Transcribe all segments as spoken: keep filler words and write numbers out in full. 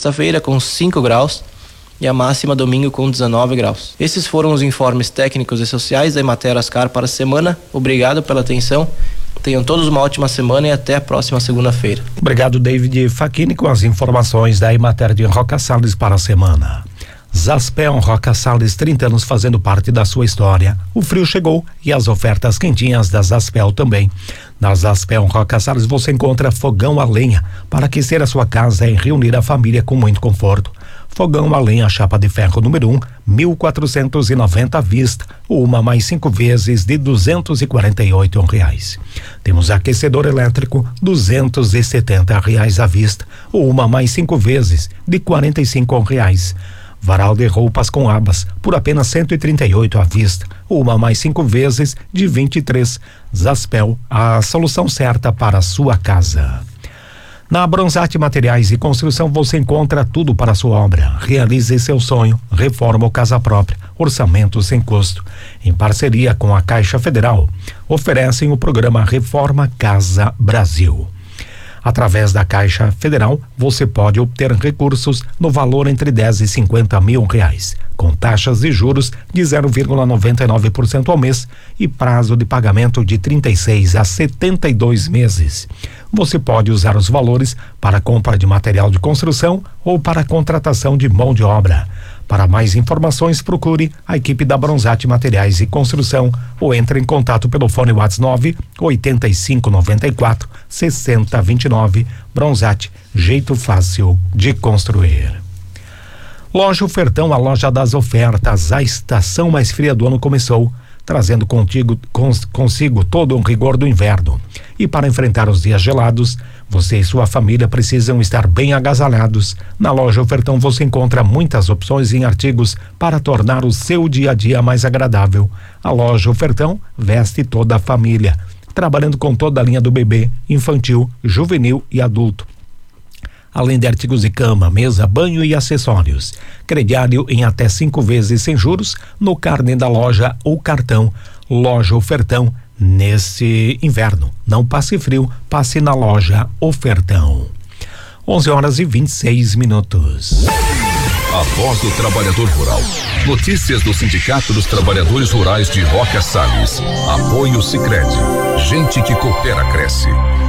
sexta-feira com cinco graus e a máxima domingo com dezenove graus. Esses foram os informes técnicos e sociais da Emater Ascar para a semana. Obrigado pela atenção. Tenham todos uma ótima semana e até a próxima segunda-feira. Obrigado, David Facchini, com as informações da Emater de Roca Salles para a semana. Zaspel Roca Salles, trinta anos fazendo parte da sua história. O frio chegou e as ofertas quentinhas da Zaspel também. Na Zaspel Roca Salles você encontra fogão a lenha para aquecer a sua casa e reunir a família com muito conforto. Fogão a lenha chapa de ferro número um, mil quatrocentos e noventa à vista, uma mais cinco vezes de duzentos e quarenta e oito reais. Temos aquecedor elétrico, duzentos e setenta reais à vista, uma mais cinco vezes de quarenta e cinco reais. Varal de roupas com abas por apenas cento e trinta e oito à vista, uma mais cinco vezes de vinte e três. Zaspel, a solução certa para a sua casa. Na Bronzate Materiais e Construção você encontra tudo para a sua obra. Realize seu sonho, reforma ou casa própria, orçamento sem custo. Em parceria com a Caixa Federal, oferecem o programa Reforma Casa Brasil. Através da Caixa Federal, você pode obter recursos no valor entre dez e cinquenta mil reais, com taxas de juros de zero vírgula noventa e nove por cento ao mês e prazo de pagamento de trinta e seis a setenta e dois meses. Você pode usar os valores para compra de material de construção ou para contratação de mão de obra. Para mais informações, procure a equipe da Bronzate Materiais e Construção ou entre em contato pelo fone WhatsApp nove oitenta e cinco noventa e quatro sessenta vinte e nove. Bronzate, jeito fácil de construir. Loja Ofertão, a loja das ofertas. A estação mais fria do ano começou, trazendo contigo, cons, consigo todo o rigor do inverno. E para enfrentar os dias gelados, você e sua família precisam estar bem agasalhados. Na Loja Ofertão você encontra muitas opções em artigos para tornar o seu dia a dia mais agradável. A Loja Ofertão veste toda a família, trabalhando com toda a linha do bebê, infantil, juvenil e adulto. Além de artigos de cama, mesa, banho e acessórios. Crediário em até cinco vezes sem juros no carnê da loja ou cartão. Loja Ofertão, nesse inverno. Não passe frio, passe na Loja Ofertão. onze horas e vinte e seis minutos. A voz do trabalhador rural. Notícias do Sindicato dos Trabalhadores Rurais de Roca Salles. Apoio Sicredi. Gente que coopera, cresce.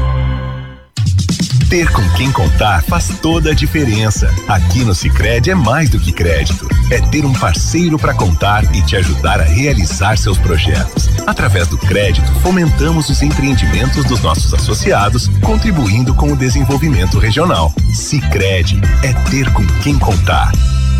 Ter com quem contar faz toda a diferença. Aqui no Sicredi é mais do que crédito. É ter um parceiro para contar e te ajudar a realizar seus projetos. Através do crédito, fomentamos os empreendimentos dos nossos associados, contribuindo com o desenvolvimento regional. Sicredi é ter com quem contar.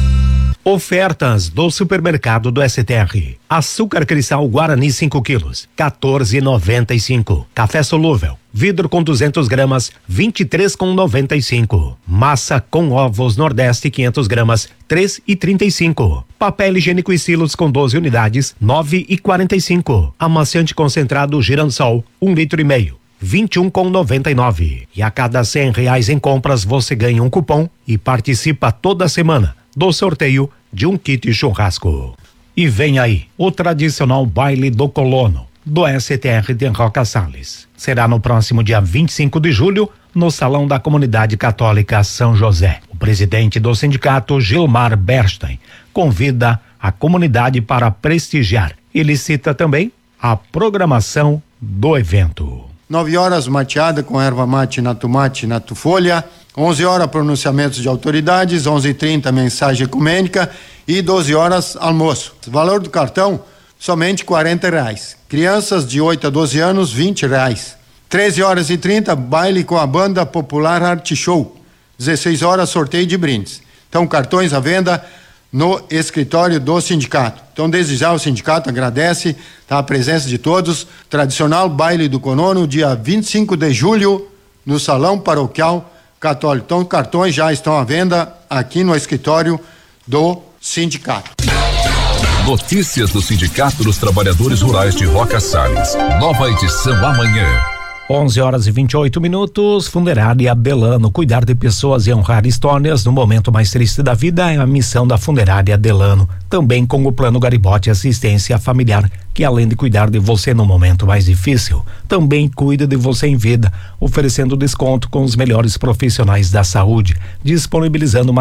Ofertas do supermercado do S T R. Açúcar cristal Guarani cinco quilos, quatorze e noventa e cinco. Café solúvel, vidro com duzentos gramas, vinte e três com noventa e cinco. Massa com ovos Nordeste quinhentos gramas, três e trinta e cinco. Papel higiênico e silos com doze unidades, nove e quarenta e cinco. Amaciante concentrado Giransol, um litro e meio, vinte e um com noventa e nove. E a cada cem reais em compras você ganha um cupom e participa toda semana do sorteio de um kit churrasco. E vem aí o tradicional baile do colono do S T R de Roca Salles. Será no próximo dia vinte e cinco de julho no Salão da Comunidade Católica São José. O presidente do sindicato, Gilmar Bernstein, convida a comunidade para prestigiar. Ele cita também a programação do evento. nove horas mateada com erva mate, nato mate, nato folha. onze horas pronunciamentos de autoridades, onze e trinta mensagem ecumênica e doze horas almoço. Valor do cartão, somente quarenta reais. Crianças de oito a doze anos, vinte reais. treze horas e trinta, baile com a banda popular Arte Show. dezesseis horas, sorteio de brindes. Então, cartões à venda no escritório do sindicato. Então, desde já o sindicato agradece, tá, a presença de todos. Tradicional baile do Conono, dia vinte e cinco de julho, no Salão Paroquial Católico. Então, cartões já estão à venda aqui no escritório do sindicato. Notícias do Sindicato dos Trabalhadores Rurais de Roca Salles. Nova edição amanhã. onze horas e vinte e oito minutos. Funerária Delano. Cuidar de pessoas e honrar histórias no momento mais triste da vida é a missão da Funerária Delano. Também com o Plano Garibote Assistência Familiar, que além de cuidar de você no momento mais difícil, também cuida de você em vida, oferecendo desconto com os melhores profissionais da saúde, disponibilizando uma